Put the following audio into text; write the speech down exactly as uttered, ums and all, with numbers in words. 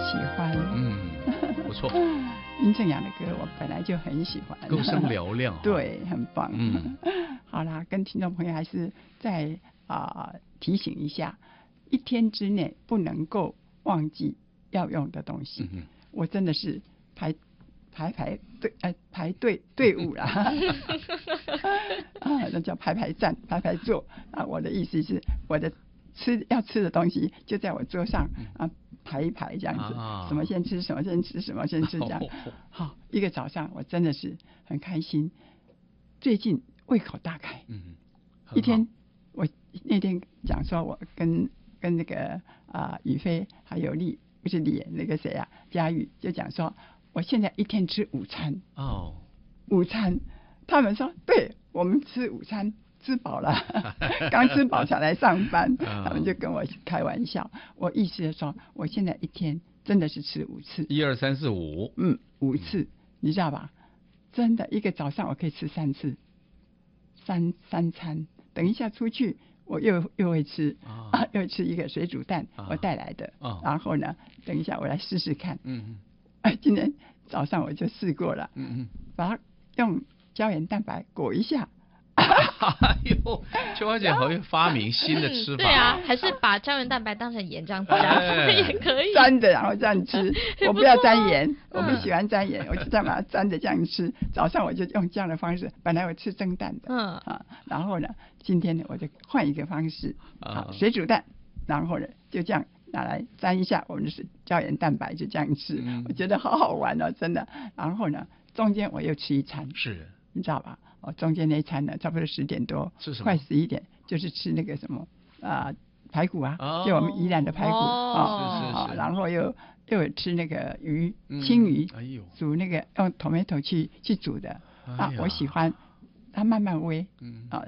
喜欢。 嗯，不错。 殷正阳的歌我本来就很喜欢， 歌声嘹亮。 对，很棒。 嗯， 好啦，跟听众朋友还是再啊、呃、提醒一下，一天之内不能够忘记要用的东西。嗯、我真的是排排排队呃排队队伍啦，啊，那叫排排站排排坐啊。我的意思是，我的吃要吃的东西就在我桌上啊，排一排这样子，啊、什么先吃什么先吃什么先吃这样。好、哦，一个早上我真的是很开心，最近胃口大开。嗯，一天我那天讲说，我跟跟那个啊宇飞还有丽不是丽那个谁啊佳玉就讲说。我现在一天吃午餐哦，午餐，他们说对，我们吃午餐吃饱了，刚吃饱才来上班，他们就跟我开玩笑。我意思是说，我现在一天真的是吃五次， 一二三四五， 嗯，五次，嗯、你知道吧？真的，一个早上我可以吃三次，三三餐。等一下出去，我又又会吃、哦、啊，又吃一个水煮蛋，哦、我带来的、哦，然后呢，等一下我来试试看，嗯。今天早上我就试过了，嗯嗯，把它用胶原蛋白裹一下。 哎呦，秋花姐好会发明新的吃法。 对啊，还是把胶原蛋白当成盐这样子加也可以。 沾着然后这样吃，我不要沾盐，我不喜欢沾盐，我就这样把它沾着这样吃。早上我就用这样的方式，本来我吃蒸蛋的，嗯啊，然后呢，今天呢我就换一个方式，啊，水煮蛋，然后呢就这样。拿来沾一下，我们是胶原蛋白，就这样吃、嗯，我觉得好好玩哦，真的。然后呢，中间我又吃一餐， 是， 你知道吧？哦，中间那一餐呢，差不多十点多，快十一点，就是吃那个什么啊、呃、排骨啊，哦、就我们宜兰的排骨啊、 哦，是是是， 然后又又有吃那个鱼，青鱼，嗯、哎呦，煮那个用 tomato 去去煮的、哎、啊，我喜欢，它慢慢煨，嗯啊。